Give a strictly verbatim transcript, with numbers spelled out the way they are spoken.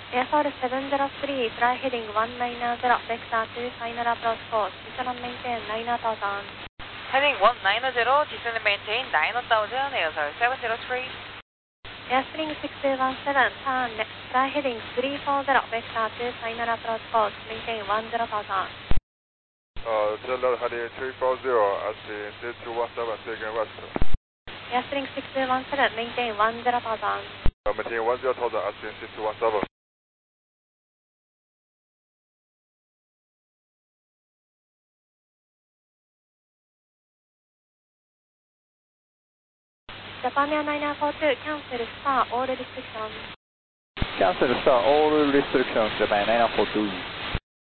Airfoil seven zero three, fly heading one nine zero, vector two, final approach course, descend and maintain nine thousand. Heading one nine zero, descend and maintain nine thousand, Airfoil seven zero three. Airspring six two one seven, turn left, fly heading three four zero, vector two, final approach course, maintain one zero thousand. Uh, Jello heading three four zero, asking six two one seven, taking west. Airspring six two one seven, maintain one zero thousand. Uh, maintain one zero thousand, asking six two one seven. Japan Air nine four two, cancel star, all restrictions. Cancel star, all restrictions, Japan nine four two.